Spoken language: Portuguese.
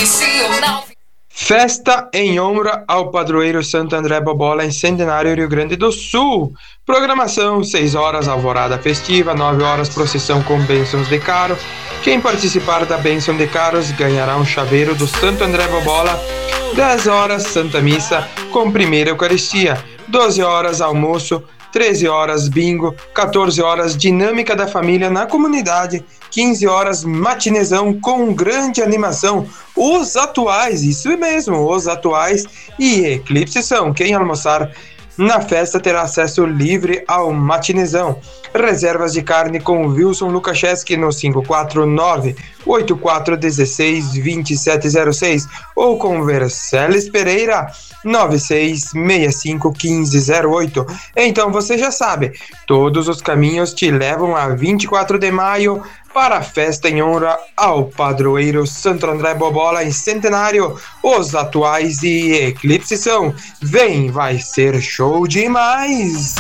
Festa em honra ao padroeiro Santo André Bobola em Centenário, Rio Grande do Sul. Programação: 6 horas alvorada festiva, 9 horas procissão com bênçãos de caro. Quem participar da bênção de caros ganhará um chaveiro do Santo André Bobola. 10 horas Santa Missa com primeira Eucaristia. 12 horas almoço. 13 horas bingo, 14 horas dinâmica da família na comunidade, 15 horas matinezão com grande animação, os atuais, isso mesmo, os atuais e Eclipse são. Quem almoçar na festa terá acesso livre ao matinezão. Reservas de carne com Wilson Lukaschewski no 549-8416-2706 ou com Verceles Pereira 96651508. Então você já sabe, todos os caminhos te levam a 24 de maio para a festa em honra ao padroeiro Santo André Bobola em Centenário. Os atuais e Eclipse são. Vem, vai ser show demais!